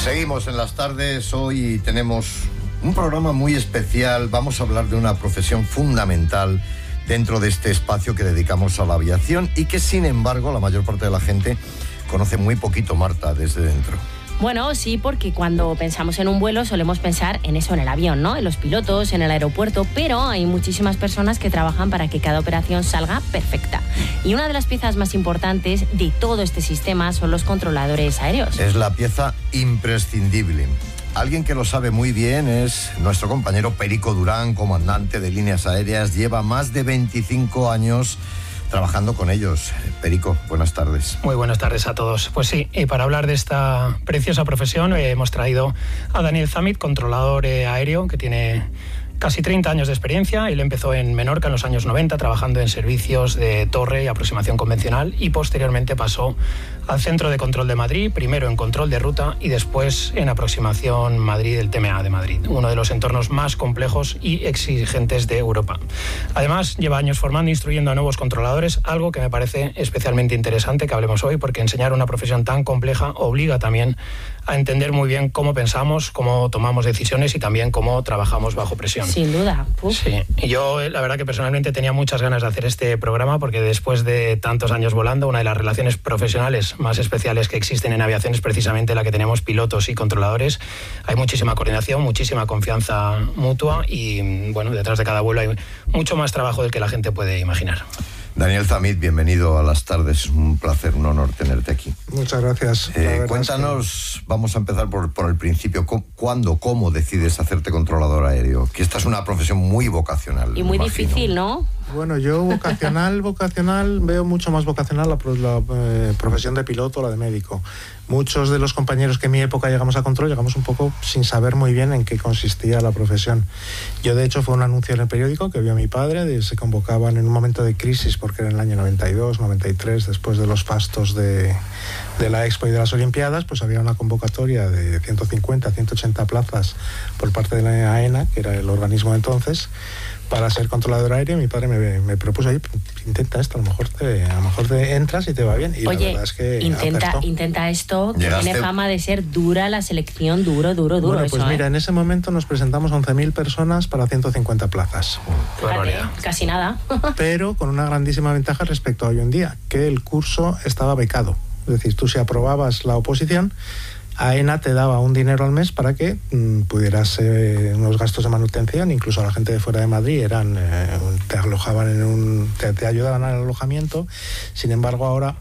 Seguimos en las tardes. Hoy tenemos un programa muy especial. Vamos a hablar de una profesión fundamental dentro de este espacio que dedicamos a la aviación y que, sin embargo, la mayor parte de la gente conoce muy poquito, Marta, desde dentro. Bueno, sí, porque cuando pensamos en un vuelo solemos pensar en eso, en el avión, ¿no? En los pilotos, en el aeropuerto, pero hay muchísimas personas que trabajan para que cada operación salga perfecta. Y una de las piezas más importantes de todo este sistema son los controladores aéreos. Es la pieza imprescindible. Alguien que lo sabe muy bien es nuestro compañero Perico Durán, comandante de líneas aéreas. Lleva más de 25 años trabajando con ellos. Perico, buenas tardes. Muy buenas tardes a todos. Pues sí, y para hablar de esta preciosa profesión hemos traído a Daniel Zamit, controlador aéreo, que tiene casi 30 años de experiencia. Él empezó en Menorca en los años 90, trabajando en servicios de torre y aproximación convencional, y posteriormente pasó al Centro de Control de Madrid, primero en control de ruta y después en aproximación Madrid del TMA de Madrid, uno de los entornos más complejos y exigentes de Europa. Además, lleva años formando e instruyendo a nuevos controladores, algo que me parece especialmente interesante que hablemos hoy, porque enseñar una profesión tan compleja obliga también a entender muy bien cómo pensamos, cómo tomamos decisiones y también cómo trabajamos bajo presión. Sin duda. Sí, y yo la verdad que personalmente tenía muchas ganas de hacer este programa, porque después de tantos años volando, una de las relaciones profesionales más especiales que existen en aviación es precisamente la que tenemos pilotos y controladores. Hay muchísima coordinación, muchísima confianza mutua y, bueno, detrás de cada vuelo hay mucho más trabajo del que la gente puede imaginar. Daniel Zamit, bienvenido a las tardes. Un placer, un honor tenerte aquí. Muchas gracias. Cuéntanos, vamos a empezar por el principio. ¿Cuándo, cómo decides hacerte controlador aéreo? Que esta es una profesión muy vocacional. Y muy difícil, ¿no? Bueno, yo vocacional, veo mucho más vocacional la profesión de piloto, la de médico. Muchos de los compañeros que en mi época llegamos a control, llegamos un poco sin saber muy bien en qué consistía la profesión. Yo, de hecho, fue un anuncio en el periódico que vio mi padre, se convocaban en un momento de crisis, porque era en el año 92, 93, después de los fastos de la Expo y de las Olimpiadas, pues había una convocatoria de 150, 180 plazas por parte de la AENA, que era el organismo de entonces, para ser controlador aéreo. Mi padre me propuso, ahí, intenta esto, a lo mejor te entras y te va bien. Y oye, la verdad es que intenta esto, que tiene fama de ser dura la selección, duro. Bueno, eso, pues mira, en ese momento nos presentamos 11.000 personas para 150 plazas. Fíjate, casi nada. Pero con una grandísima ventaja respecto a hoy en día, que el curso estaba becado. Es decir, tú, si aprobabas la oposición, AENA te daba un dinero al mes para que pudieras unos gastos de manutención, incluso a la gente de fuera de Madrid te alojaban te ayudaban al alojamiento. Sin embargo, ahora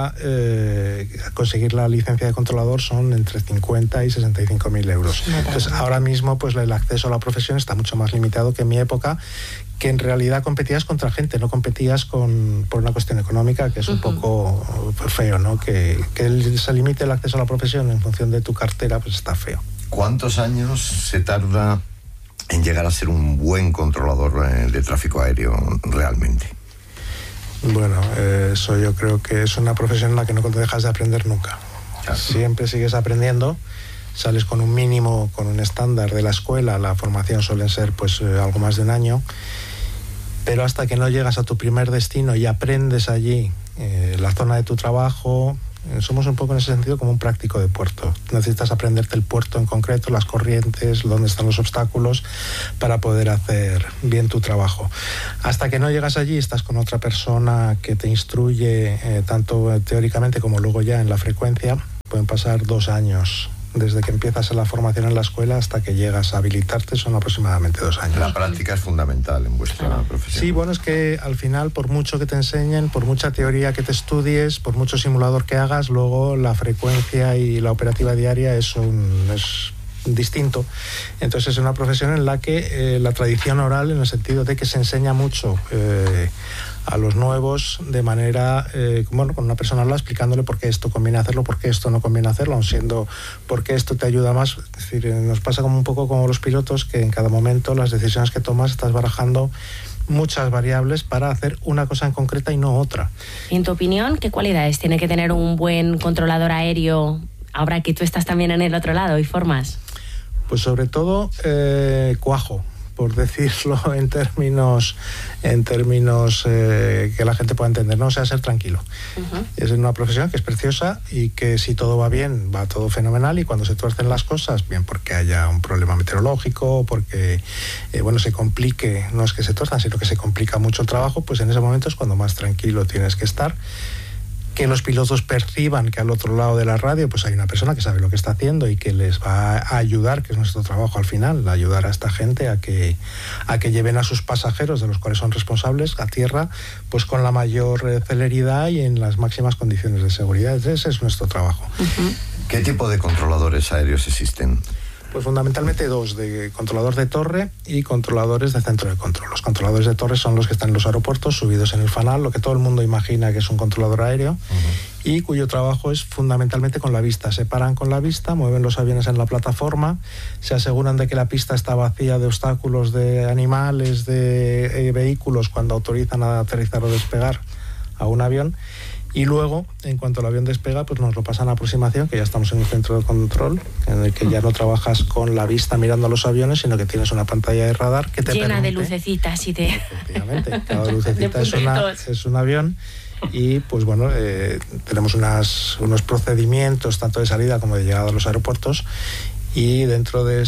conseguir la licencia de controlador son entre 50 y 65.000 euros. Entonces, ahora mismo pues el acceso a la profesión está mucho más limitado que en mi época, que en realidad competías contra gente, no competías por una cuestión económica, que es un poco feo, ¿no? Que se limite el acceso a la profesión en función de tu cartera, pues está feo. ¿Cuántos años se tarda en llegar a ser un buen controlador de tráfico aéreo realmente? Bueno, eso yo creo que es una profesión en la que no te dejas de aprender nunca. Claro. Siempre sigues aprendiendo. Sales con un mínimo, con un estándar de la escuela, la formación suele ser pues algo más de un año, pero hasta que no llegas a tu primer destino y aprendes allí la zona de tu trabajo, somos un poco en ese sentido como un práctico de puerto. Necesitas aprenderte el puerto en concreto, las corrientes, dónde están los obstáculos, para poder hacer bien tu trabajo. Hasta que no llegas allí, estás con otra persona que te instruye tanto teóricamente como luego ya en la frecuencia. Pueden pasar 2 años. Desde que empiezas la formación en la escuela hasta que llegas a habilitarte son aproximadamente 2 años. La práctica es fundamental en vuestra profesión. Sí, bueno, es que al final, por mucho que te enseñen, por mucha teoría que te estudies, por mucho simulador que hagas, luego la frecuencia y la operativa diaria es distinto. Entonces es una profesión en la que la tradición oral, en el sentido de que se enseña mucho a los nuevos de manera, con una persona al lado, explicándole por qué esto conviene hacerlo, por qué esto no conviene hacerlo, aun siendo por qué esto te ayuda más. Es decir, nos pasa como un poco como los pilotos, que en cada momento las decisiones que tomas estás barajando muchas variables para hacer una cosa en concreta y no otra. En tu opinión, ¿qué cualidades tiene que tener un buen controlador aéreo ahora que tú estás también en el otro lado y formas? Pues sobre todo cuajo. por decirlo en términos que la gente pueda entender, ¿no? O sea, ser tranquilo. Es una profesión que es preciosa y que si todo va bien, va todo fenomenal, y cuando se tuercen las cosas, bien porque haya un problema meteorológico, porque se complique, no es que se tuerzan, sino que se complica mucho el trabajo, pues en ese momento es cuando más tranquilo tienes que estar. Que los pilotos perciban que al otro lado de la radio pues hay una persona que sabe lo que está haciendo y que les va a ayudar, que es nuestro trabajo al final, ayudar a esta gente a que lleven a sus pasajeros, de los cuales son responsables, a tierra, pues con la mayor celeridad y en las máximas condiciones de seguridad. Ese es nuestro trabajo. ¿Qué tipo de controladores aéreos existen? Pues fundamentalmente dos, de controlador de torre y controladores de centro de control. Los controladores de torre son los que están en los aeropuertos, subidos en el fanal, lo que todo el mundo imagina que es un controlador aéreo, y cuyo trabajo es fundamentalmente con la vista. Se paran con la vista, mueven los aviones en la plataforma, se aseguran de que la pista está vacía de obstáculos, de animales, de vehículos cuando autorizan a aterrizar o despegar a un avión. Y luego, en cuanto el avión despega, pues nos lo pasan a aproximación, que ya estamos en un centro de control, en el que ya no trabajas con la vista mirando a los aviones, sino que tienes una pantalla de radar que te llena permite, de lucecitas y de... Efectivamente, cada lucecita es un avión. Y pues tenemos unos procedimientos tanto de salida como de llegada a los aeropuertos, y dentro de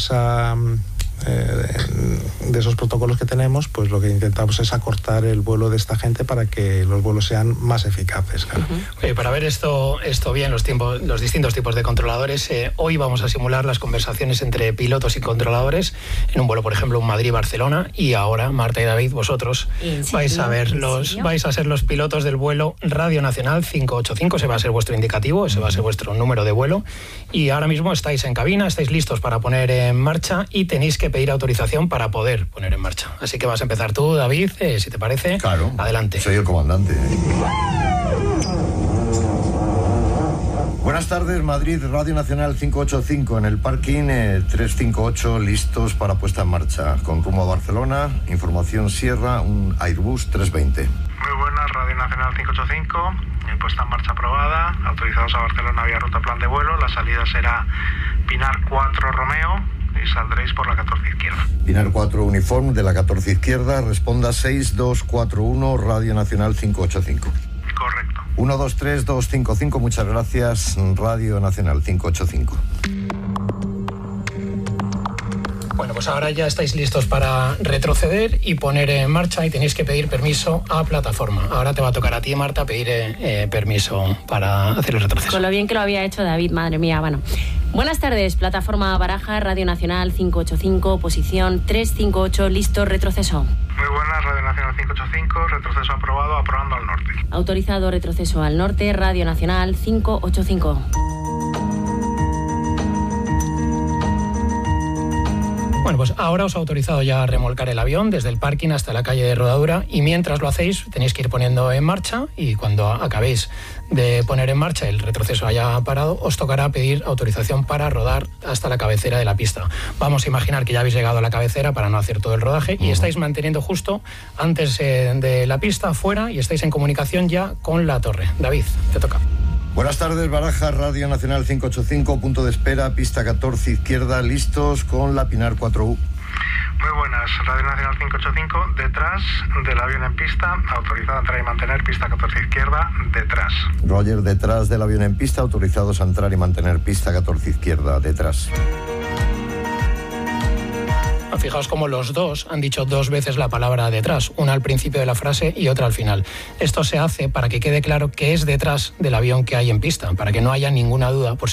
esos protocolos que tenemos, pues lo que intentamos es acortar el vuelo de esta gente para que los vuelos sean más eficaces. Claro. Oye, para ver esto bien, los distintos tipos de controladores, hoy vamos a simular las conversaciones entre pilotos y controladores en un vuelo, por ejemplo, un Madrid-Barcelona, y ahora, Marta y David, vosotros vais a ser los pilotos del vuelo Radio Nacional 585, ese va a ser vuestro indicativo, ese va a ser vuestro número de vuelo, y ahora mismo estáis en cabina, estáis listos para poner en marcha y tenéis que pedir autorización para poder poner en marcha. Así que vas a empezar tú, David, si te parece. Claro, adelante. Soy el comandante. Buenas tardes, Madrid, Radio Nacional 585, en el parking 358, listos para puesta en marcha. Con rumbo a Barcelona, información Sierra, un Airbus 320. Muy buenas, Radio Nacional 585, puesta en marcha aprobada, autorizados a Barcelona vía ruta plan de vuelo, la salida será Pinar 4 Romeo, y saldréis por la 14 izquierda. Pinar 4 Uniform de la 14 izquierda, responda 6241 Radio Nacional 585. Correcto. 123255, muchas gracias, Radio Nacional 585. Bueno, pues ahora ya estáis listos para retroceder y poner en marcha, y tenéis que pedir permiso a plataforma. Ahora te va a tocar a ti, Marta, pedir permiso para hacer el retroceso. Con lo bien que lo había hecho David, madre mía, bueno. Buenas tardes, plataforma Baraja, Radio Nacional 585, posición 358, listo, retroceso. Muy buenas, Radio Nacional 585, retroceso aprobado, aprobando al norte. Autorizado retroceso al norte, Radio Nacional 585. Bueno, pues ahora os ha autorizado ya a remolcar el avión desde el parking hasta la calle de Rodadura, y mientras lo hacéis tenéis que ir poniendo en marcha, y cuando acabéis de poner en marcha, el retroceso haya parado, os tocará pedir autorización para rodar hasta la cabecera de la pista. Vamos a imaginar que ya habéis llegado a la cabecera para no hacer todo el rodaje y estáis manteniendo justo antes de la pista fuera, y estáis en comunicación ya con la torre. David, te toca. Buenas tardes, Baraja, Radio Nacional 585, punto de espera, pista 14 izquierda, listos con la Pinar 4U. Muy buenas, Radio Nacional 585, detrás del avión en pista, autorizado a entrar y mantener pista 14 izquierda, detrás. Roger, detrás del avión en pista, autorizados a entrar y mantener pista 14 izquierda, detrás. Fijaos cómo los dos han dicho dos veces la palabra detrás, una al principio de la frase y otra al final. Esto se hace para que quede claro que es detrás del avión que hay en pista, para que no haya ninguna duda por